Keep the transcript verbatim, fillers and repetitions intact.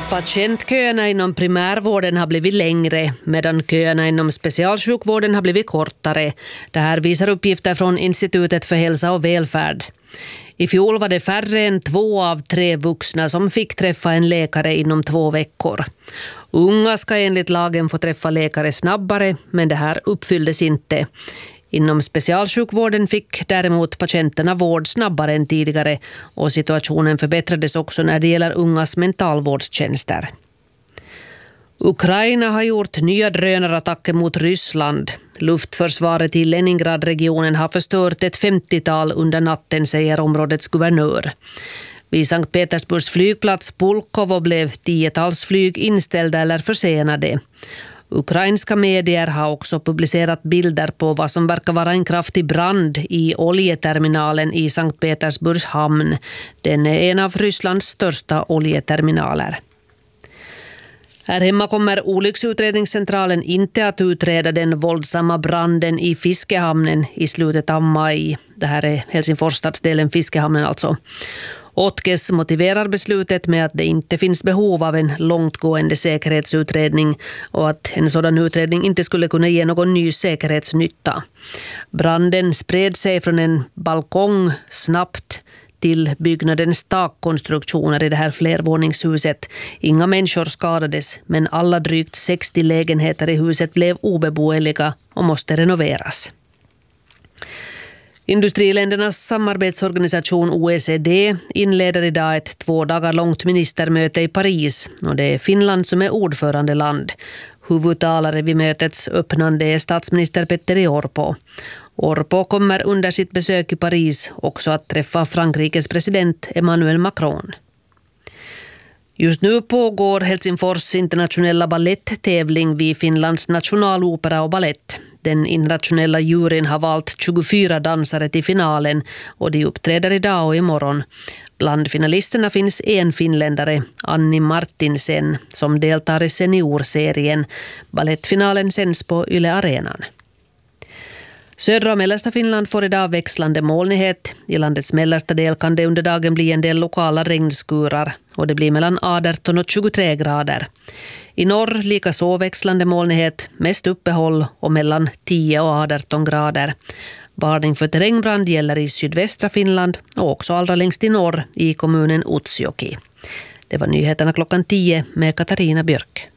Patientköerna inom primärvården har blivit längre medan köerna inom specialsjukvården har blivit kortare. Det här visar uppgifter från Institutet för hälsa och välfärd. I fjol var det färre än två av tre vuxna som fick träffa en läkare inom två veckor. Unga ska enligt lagen få träffa läkare snabbare, men det här uppfylldes inte. Inom specialsjukvården fick däremot patienterna vård snabbare än tidigare och situationen förbättrades också när det gäller ungas mentalvårdstjänster. Ukraina har gjort nya drönarattacker mot Ryssland. Luftförsvaret i Leningradregionen har förstört ett femtiotal under natten, säger områdets guvernör. Vid Sankt Petersburgs flygplats Pulkovo blev tiotals flyg inställda eller försenade. Ukrainska medier har också publicerat bilder på vad som verkar vara en kraftig brand i oljeterminalen i Sankt Petersburgs hamn. Den är en av Rysslands största oljeterminaler. Här hemma kommer olycksutredningscentralen inte att utreda den våldsamma branden i Fiskehamnen i slutet av maj. Det här är Helsingfors stadsdelen Fiskehamnen alltså. Otkes motiverar beslutet med att det inte finns behov av en långtgående säkerhetsutredning och att en sådan utredning inte skulle kunna ge någon ny säkerhetsnytta. Branden spred sig från en balkong snabbt till byggnadens takkonstruktioner i det här flervåningshuset. Inga människor skadades, men alla drygt sextio lägenheter i huset blev obeboeliga och måste renoveras. Industriländernas samarbetsorganisation O E C D inleder idag ett två dagar långt ministermöte i Paris och det är Finland som är ordförandeland. Huvudtalare vid mötets öppnande är statsminister Petteri Orpo. Orpo kommer under sitt besök i Paris också att träffa Frankrikes president Emmanuel Macron. Just nu pågår Helsingfors internationella balletttävling vid Finlands nationalopera och ballett. Den internationella juryn har valt tjugofyra dansare till finalen och de uppträder idag och imorgon. Bland finalisterna finns en finländare, Anni Martinsen, som deltar i seniorserien. Ballettfinalen sänds på Yle Arenan. Södra och mellersta Finland får idag växlande molnighet. I landets mellersta del kan det under dagen bli en del lokala regnskurar och det blir mellan arton och tjugotre grader. I norr lika så växlande molnighet, mest uppehåll och mellan tio och arton grader. Varning för terrängbrand gäller i sydvästra Finland och också allra längst i norr i kommunen Utsjoki. Det var nyheterna klockan tio med Katarina Björk.